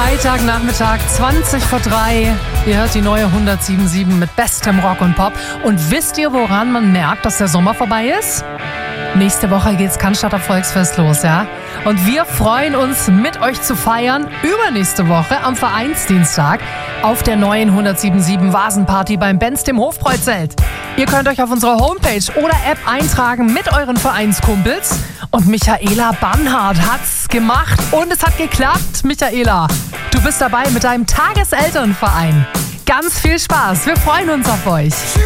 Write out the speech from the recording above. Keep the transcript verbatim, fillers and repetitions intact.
Freitagnachmittag, zwanzig vor drei. Ihr hört die neue hundertsieben Komma sieben mit bestem Rock und Pop. Und wisst ihr, woran man merkt, dass der Sommer vorbei ist? Nächste Woche geht's Cannstatter Volksfest los, ja? Und wir freuen uns, mit euch zu feiern, übernächste Woche am Vereinsdienstag auf der neuen hundertsieben Komma sieben Vasenparty beim Benz, dem Hofbräuzelt. Ihr könnt euch auf unsere Homepage oder App eintragen mit euren Vereinskumpels. Und Michaela Bannhardt hat's gemacht und es hat geklappt. Michaela, du bist dabei mit deinem Tageselternverein. Ganz viel Spaß, wir freuen uns auf euch.